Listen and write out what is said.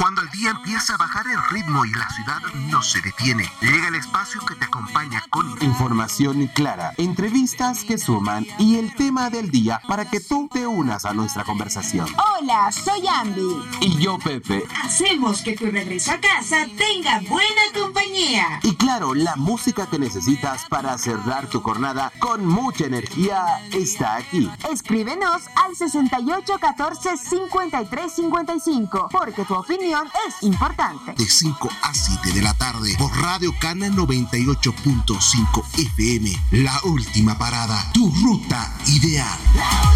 Cuando el día empieza a bajar el ritmo y la ciudad no se detiene, llega el espacio que te acompaña con información clara, entrevistas que suman y el tema del día para que tú te unas a nuestra conversación. Hola, soy Andy. Y yo, Pepe. Hacemos que tu regreso a casa tenga buena compañía. Y claro, la música que necesitas para cerrar tu jornada con mucha energía está aquí. Escríbenos al 68 14 53 55, porque tu opinión es importante. De 5 a 7 de la tarde por Radio Cana 98.5 FM. La última parada, tu ruta ideal.